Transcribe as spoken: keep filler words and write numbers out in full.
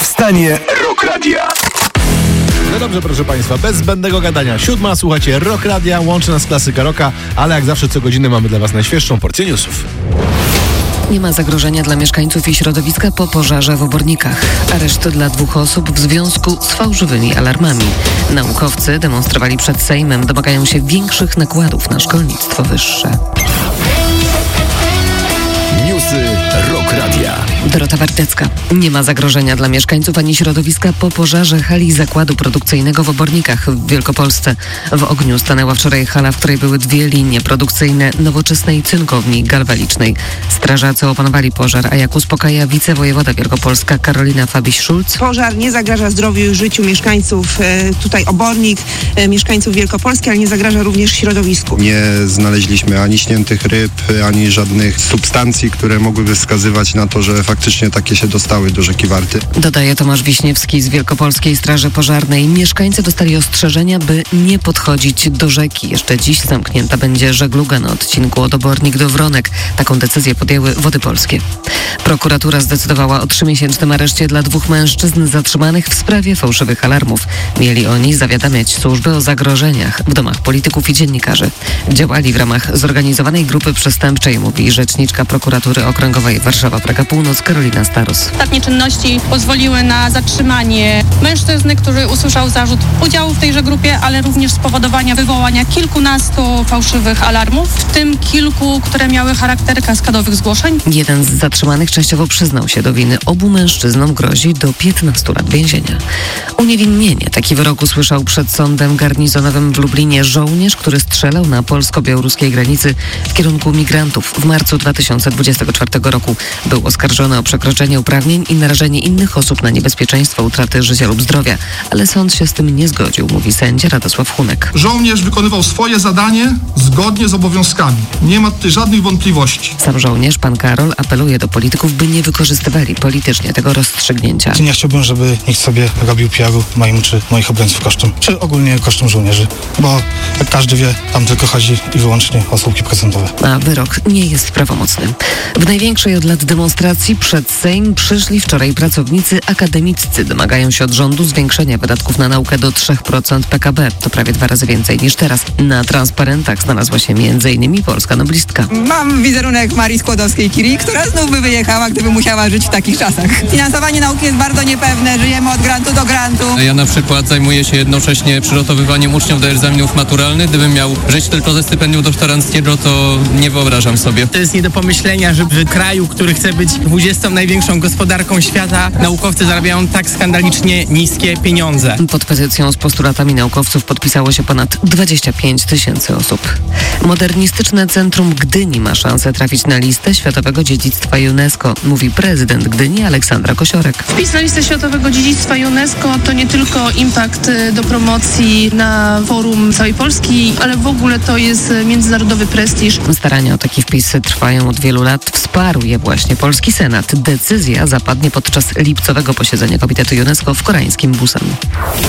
Wstanie Rock Radia. No dobrze, proszę Państwa, bez zbędnego gadania. Siódma, słuchacie Rock Radia, łączy nas klasyka rocka, ale jak zawsze co godzinę mamy dla Was najświeższą porcję newsów. Nie ma zagrożenia dla mieszkańców i środowiska po pożarze w Obornikach. Areszt dla dwóch osób w związku z fałszywymi alarmami. Naukowcy demonstrowali przed Sejmem, domagają się większych nakładów na szkolnictwo wyższe. Newsy Rock Radia. Dorota Wardecka. Nie ma zagrożenia dla mieszkańców ani środowiska po pożarze hali zakładu produkcyjnego w Obornikach w Wielkopolsce. W ogniu stanęła wczoraj hala, w której były dwie linie produkcyjne nowoczesnej cynkowni galwalicznej. Strażacy opanowali pożar, a jak uspokaja wicewojewoda wielkopolska Karolina Fabiś-Szulc. Pożar nie zagraża zdrowiu i życiu mieszkańców e, tutaj Obornik, e, mieszkańców Wielkopolski, ale nie zagraża również środowisku. Nie znaleźliśmy ani śniętych ryb, ani żadnych substancji, które mogłyby wskazywać na to, że faktycznie takie się dostały do rzeki Warty. Dodaje Tomasz Wiśniewski z Wielkopolskiej Straży Pożarnej. Mieszkańcy dostali ostrzeżenia, by nie podchodzić do rzeki. Jeszcze dziś zamknięta będzie żegluga na odcinku od Obornik do Wronek. Taką decyzję podjęły Wody Polskie. Prokuratura zdecydowała o trzymiesięcznym areszcie dla dwóch mężczyzn zatrzymanych w sprawie fałszywych alarmów. Mieli oni zawiadamiać służby o zagrożeniach w domach polityków i dziennikarzy. Działali w ramach zorganizowanej grupy przestępczej, mówi rzeczniczka prokuratury okręgowej Warszawa-Praga Północ Karolina Starus. Ostatnie czynności pozwoliły na zatrzymanie mężczyzny, który usłyszał zarzut udziału w tejże grupie, ale również spowodowania wywołania kilkunastu fałszywych alarmów, w tym kilku, które miały charakter kaskadowych zgłoszeń. Jeden z zatrzymanych częściowo przyznał się do winy. Obu mężczyznom grozi do piętnastu lat więzienia. Uniewinnienie. Taki wyrok usłyszał przed sądem garnizonowym w Lublinie żołnierz, który strzelał na polsko-białoruskiej granicy w kierunku migrantów w marcu dwa tysiące dwudziestego czwartego roku. Był oskarżony o przekroczenie uprawnień i narażenie innych osób na niebezpieczeństwo utraty życia lub zdrowia, ale sąd się z tym nie zgodził, mówi sędzia Radosław Hunek. Żołnierz wykonywał swoje zadanie zgodnie z obowiązkami. Nie ma tutaj żadnych wątpliwości. Sam żołnierz, pan Karol, apeluje do polityków, by nie wykorzystywali politycznie tego rozstrzygnięcia. Nie chciałbym, żeby nikt sobie robił P R-u moim czy moich obrońców kosztem, czy ogólnie kosztem żołnierzy, bo jak każdy wie, tam tylko chodzi i wyłącznie o słupki procentowe. A wyrok nie jest prawomocny. W największej od lat demonstracji przed Sejm przyszli wczoraj pracownicy akademiccy. Domagają się od rządu zwiększenia wydatków na naukę do trzy procent P K B. To prawie dwa razy więcej niż teraz. Na transparentach znalazła się między innymi polska noblistka. Mam wizerunek Marii Skłodowskiej-Curie, która znów by wyjechała, gdyby musiała żyć w takich czasach. Finansowanie nauki jest bardzo niepewne, żyjemy od grantu do grantu. Ja na przykład zajmuję się jednocześnie przygotowywaniem uczniów do egzaminów maturalnych. Gdybym miał żyć tylko ze stypendium doktoranckiego, to nie wyobrażam sobie. To jest nie do pomyślenia, że w kraju, który chce być dwudziestą największą gospodarką świata, naukowcy zarabiają tak skandalicznie niskie pieniądze. Pod petycją z postulatami naukowców podpisało się ponad dwadzieścia pięć tysięcy osób. Modernistyczne Centrum Gdyni ma szansę trafić na listę Światowego Dziedzictwa UNESCO, mówi prezydent Gdyni Aleksandra Kosiorek. Wpis na listę Światowego Dziedzictwa UNESCO to nie tylko impact do promocji na forum całej Polski, ale w ogóle to jest międzynarodowy prestiż. Starania o taki wpis trwają od wielu lat. Wsparł je właśnie polski Senat. Decyzja zapadnie podczas lipcowego posiedzenia Komitetu UNESCO w koreańskim Busan.